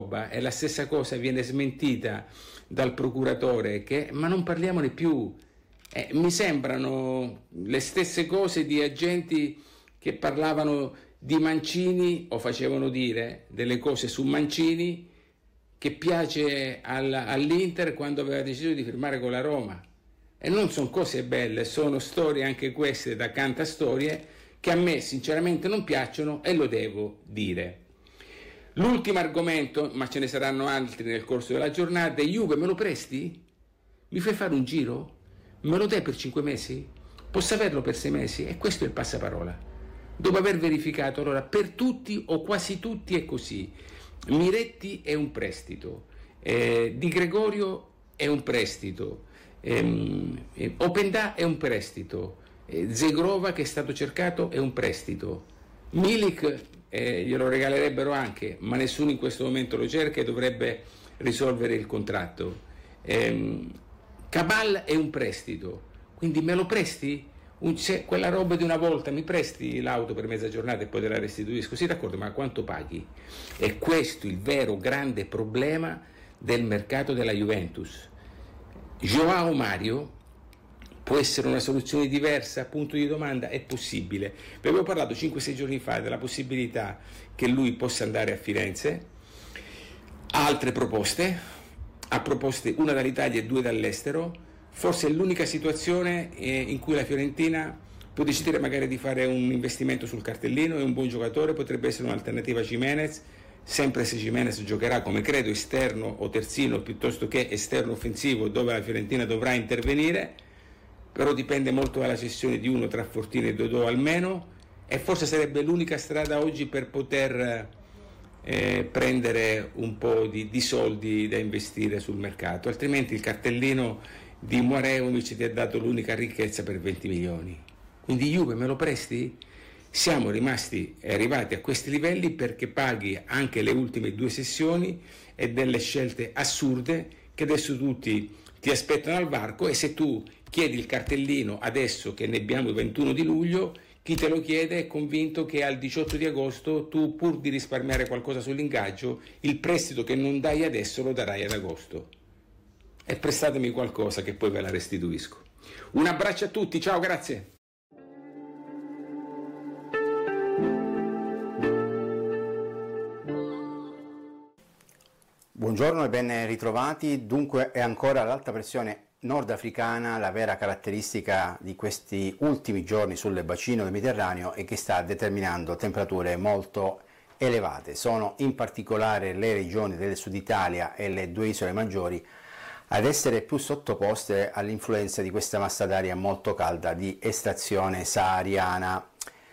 e la stessa cosa viene smentita dal procuratore, ma non parliamone più. Mi sembrano le stesse cose di agenti che parlavano di Mancini o facevano dire delle cose su Mancini che piace all'Inter quando aveva deciso di firmare con la Roma. E non sono cose belle, sono storie anche queste da cantastorie che a me sinceramente non piacciono e lo devo dire. L'ultimo argomento, ma ce ne saranno altri nel corso della giornata, è Juve, me lo presti? Mi fai fare un giro? Me lo dai per 5 mesi? Posso averlo per 6 mesi? E questo è il passaparola. Dopo aver verificato, allora per tutti o quasi tutti è così. Miretti è un prestito, Di Gregorio è un prestito, Openda è un prestito, Zegrova che è stato cercato è un prestito, Milik glielo regalerebbero anche, ma nessuno in questo momento lo cerca e dovrebbe risolvere il contratto. Cabal è un prestito, quindi me lo presti? Quella roba di una volta, mi presti l'auto per mezza giornata e poi te la restituisco? Sì, d'accordo, ma quanto paghi? E questo è il vero grande problema del mercato della Juventus. João Mario può essere una soluzione diversa? Punto di domanda, è possibile. Vi avevo parlato 5-6 giorni fa della possibilità che lui possa andare a Firenze. Altre proposte, ha proposte una dall'Italia e 2 dall'estero. Forse è l'unica situazione in cui la Fiorentina può decidere magari di fare un investimento sul cartellino. È un buon giocatore, potrebbe essere un'alternativa a Gimenez, sempre se Gimenez giocherà come credo esterno o terzino piuttosto che esterno offensivo, dove la Fiorentina dovrà intervenire, però dipende molto dalla cessione di uno tra Fortini e Dodò almeno, e forse sarebbe l'unica strada oggi per poter prendere un po' di soldi da investire sul mercato, altrimenti il cartellino di Mouarewicz ti ha dato l'unica ricchezza per 20 milioni. Quindi Juve me lo presti? Siamo arrivati a questi livelli perché paghi anche le ultime 2 sessioni e delle scelte assurde che adesso tutti ti aspettano al varco, e se tu chiedi il cartellino adesso che ne abbiamo il 21 di luglio, chi te lo chiede è convinto che al 18 di agosto tu, pur di risparmiare qualcosa sull'ingaggio, il prestito che non dai adesso lo darai ad agosto. E prestatemi qualcosa che poi ve la restituisco. Un abbraccio a tutti, ciao, grazie. Buongiorno e ben ritrovati. Dunque è ancora l'alta pressione nordafricana la vera caratteristica di questi ultimi giorni sul bacino del Mediterraneo e che sta determinando temperature molto elevate. Sono in particolare le regioni del sud Italia e le 2 isole maggiori ad essere più sottoposte all'influenza di questa massa d'aria molto calda di estrazione sahariana.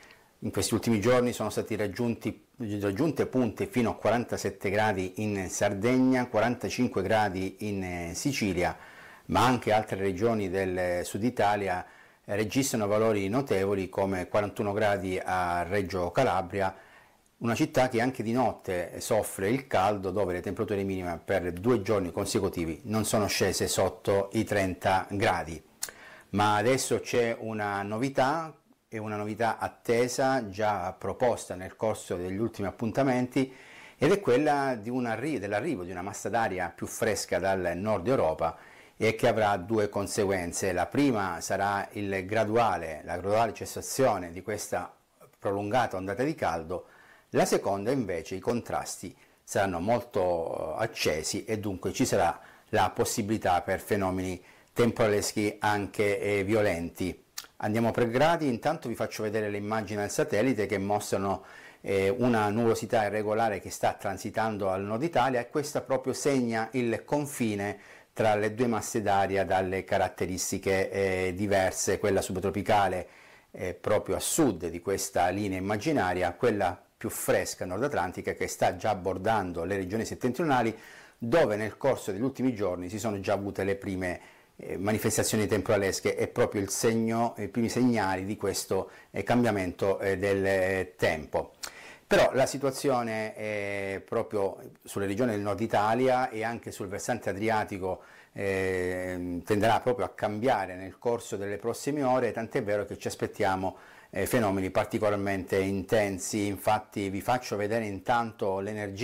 In questi ultimi giorni sono stati raggiunte punte fino a 47 gradi in Sardegna, 45 gradi in Sicilia, ma anche altre regioni del sud Italia registrano valori notevoli come 41 gradi a Reggio Calabria, una città che anche di notte soffre il caldo, dove le temperature minime per 2 giorni consecutivi non sono scese sotto i 30 gradi. Ma adesso c'è una novità, è una novità attesa, già proposta nel corso degli ultimi appuntamenti, ed è quella dell'arrivo di una massa d'aria più fresca dal nord Europa e che avrà 2 conseguenze. La prima sarà la graduale cessazione di questa prolungata ondata di caldo. La seconda invece i contrasti saranno molto accesi e dunque ci sarà la possibilità per fenomeni temporaleschi anche violenti. Andiamo per gradi, intanto vi faccio vedere le immagini del satellite che mostrano una nuvosità irregolare che sta transitando al nord Italia, e questa proprio segna il confine tra le 2 masse d'aria dalle caratteristiche diverse, quella subtropicale proprio a sud di questa linea immaginaria, quella più fresca nord-atlantica che sta già abbordando le regioni settentrionali, dove nel corso degli ultimi giorni si sono già avute le prime manifestazioni temporalesche e proprio i primi segnali di questo cambiamento del tempo. Però la situazione proprio sulle regioni del nord Italia e anche sul versante adriatico tenderà proprio a cambiare nel corso delle prossime ore, tant'è vero che ci aspettiamo fenomeni particolarmente intensi. Infatti vi faccio vedere intanto l'energia